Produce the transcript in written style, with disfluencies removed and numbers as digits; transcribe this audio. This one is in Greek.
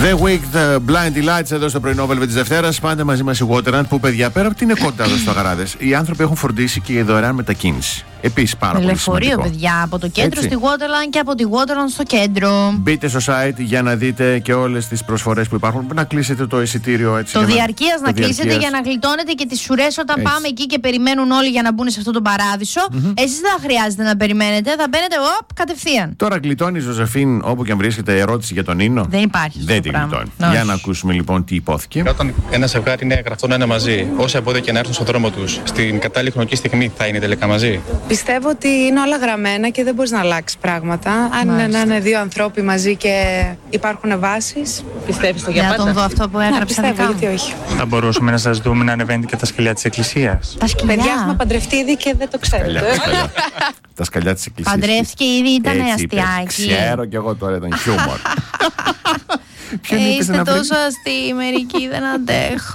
The Week, Blind Lights εδώ στο πρωινό Velvet της Δευτέρας. Πάντα μαζί μας η Waterland που, παιδιά, πέρα από την εκότητα εδώ στο Αγαράδες, οι άνθρωποι έχουν φροντίσει και η δωρεάν μετακίνηση. Επίσης πάρα πολύ σημαντικό. Λεωφορείο, παιδιά, από το κέντρο στη Waterland και από τη Waterland στο κέντρο. Μπείτε στο site για να δείτε και όλες τις προσφορές που υπάρχουν. Να κλείσετε το εισιτήριο έτσι. Το διαρκείας να κλείσετε για να γλιτώνετε και τις σουρές όταν πάμε εκεί και περιμένουν όλοι για να μπουν σε αυτό τον παράδεισο. Εσείς δεν χρειάζεται να περιμένετε, θα μπαίνετε κατευθείαν. Τώρα γλιτώνει η Ζωζεφίν όπου και αν βρίσκεται ερώτηση για τον Ίνο. Δεν υπάρχει. Δεν την γλιτώνει. Για να ακούσουμε λοιπόν τι υπόθηκε. Όταν ένα ζευγάρι είναι γραφτό να είναι μαζί, όσα εμπόδια και να έρθουν στον δρόμο τους, στην κατάλληλη χρονική στιγμή θα είναι τελικά μαζί. Πιστεύω ότι είναι όλα γραμμένα και δεν μπορείς να αλλάξεις πράγματα. Αν είναι να είναι δύο ανθρώποι μαζί και υπάρχουν βάσεις. Πιστεύεις το για πάντα? Να τον δω αυτό που έγραψα. Πιστεύω, γιατί όχι. Θα μπορούσαμε να σας δούμε να ανεβαίνετε και τα σκαλιά της Εκκλησίας? Τα σκαλιά. Παιδιά, έχουμε παντρευτεί ήδη και δεν το ξέρετε. Τα σκαλιά της Εκκλησίας. Παντρεύτηκε ήδη, ήταν αστιάκι. Ξέρω κι εγώ τώρα, ήταν χιούμορ. Είστε τόσο αστείοι, μερικοί δεν αντέχω.